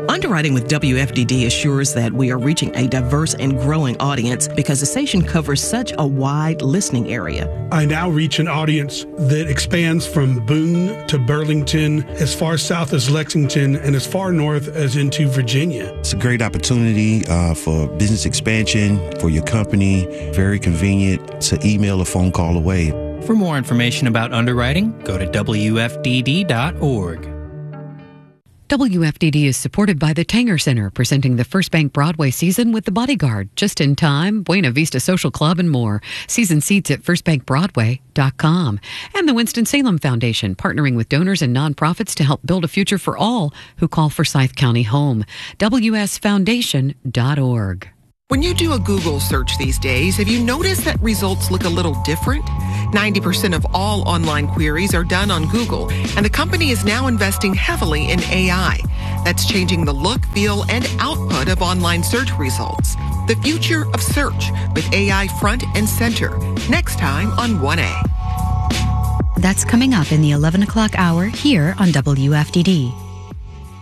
Underwriting with WFDD assures that we are reaching a diverse and growing audience because the station covers such a wide listening area. I now reach an audience that expands from Boone to Burlington, as far south as Lexington, and as far north as into Virginia. It's a great opportunity for business expansion for your company. Very convenient. It's an email or phone call away. For more information about underwriting, go to WFDD.org. WFDD is supported by the Tanger Center, presenting the First Bank Broadway season with The Bodyguard, Just in Time, Buena Vista Social Club, and more. Season seats at firstbankbroadway.com. And the Winston-Salem Foundation, partnering with donors and nonprofits to help build a future for all who call Forsyth County home. WSFoundation.org. When you do a Google search these days, have you noticed that results look a little different? 90% of all online queries are done on Google, and the company is now investing heavily in AI. That's changing the look, feel, and output of online search results. The future of search with AI front and center. Next time on 1A. That's coming up in the 11 o'clock hour here on WFDD.